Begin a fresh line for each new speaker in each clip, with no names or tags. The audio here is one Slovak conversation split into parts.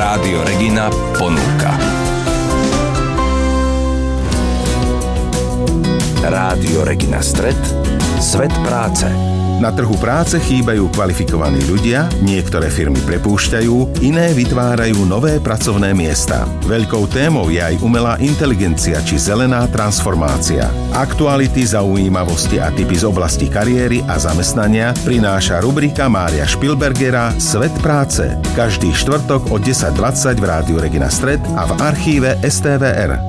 Rádio Regina ponúka. Rádio Regina Stred, svet práce.
Na trhu práce chýbajú kvalifikovaní ľudia, niektoré firmy prepúšťajú, iné vytvárajú nové pracovné miesta. Veľkou témou je aj umelá inteligencia či zelená transformácia. Aktuality, zaujímavosti a tipy z oblasti kariéry a zamestnania prináša rubrika Mária Špilbergera Svet práce. Každý štvrtok od 10:20 v Rádiu Regina Stred a v archíve STVR.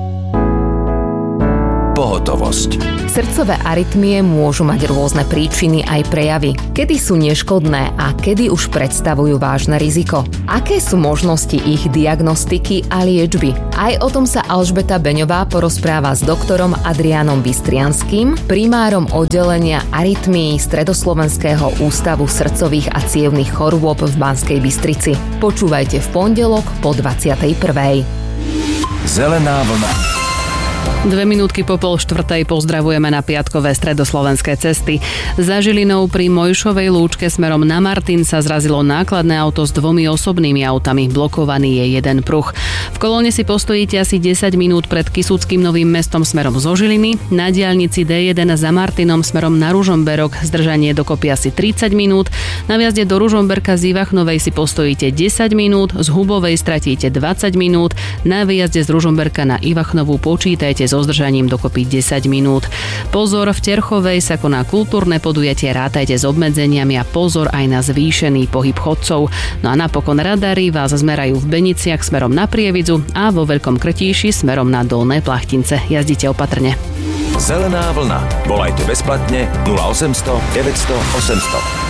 Pohotovosť.
Srdcové arytmie môžu mať rôzne príčiny aj prejavy. Kedy sú neškodné a kedy už predstavujú vážne riziko? Aké sú možnosti ich diagnostiky a liečby? Aj o tom sa Alžbeta Beňová porozpráva s doktorom Adriánom Bystrianským, primárom oddelenia arytmií Stredoslovenského ústavu srdcových a cievnych chorôb v Banskej Bystrici. Počúvajte v pondelok po 21:00.
Zelená vlna.
2 minútky po 3:30 pozdravujeme na piatkové stredoslovenské cesty. Za Žilinou pri Mojšovej lúčke smerom na Martin sa zrazilo nákladné auto s 2 osobnými autami. Blokovaný je jeden pruh. V kolóne si postojíte asi 10 minút pred Kysuckým Novým Mestom smerom zo Žiliny. Na diaľnici D1 za Martinom smerom na Ružomberok zdržanie dokopy asi 30 minút. Na vjazde do Ružomberka z Ivachnovej si postojíte 10 minút, z Hubovej stratíte 20 minút. Na výjazde z Ružomberka na Ivachnovú počítajte so zdržaním dokopy 10 minút. Pozor, v Terchovej sa koná kultúrne podujatie, rátajte s obmedzeniami a pozor aj na zvýšený pohyb chodcov. No a napokon radary vás zmerajú v Beniciach smerom na Prievidzu a vo Veľkom Krtíši smerom na Dolné Plachtince. Jazdite opatrne.
Zelená vlna. Volajte bezplatne 0800 900 800.